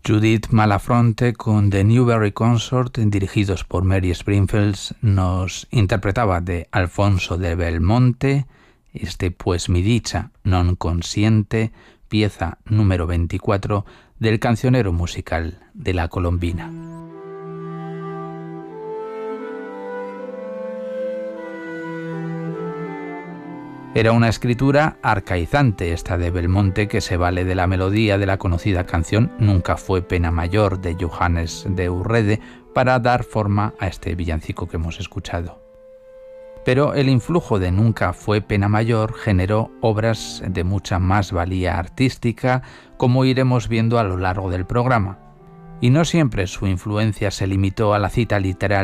Judith Malafronte con The Newberry Consort, dirigidos por Mary Springfield, nos interpretaba de Alfonso de Belmonte, Pues mi dicha non consciente, pieza número 24 del cancionero musical de La Colombina. Era una escritura arcaizante esta de Belmonte, que se vale de la melodía de la conocida canción Nunca fue pena mayor de Johannes de Urrede para dar forma a este villancico que hemos escuchado. Pero el influjo de Nunca fue pena mayor generó obras de mucha más valía artística, como iremos viendo a lo largo del programa. Y no siempre su influencia se limitó a la cita literal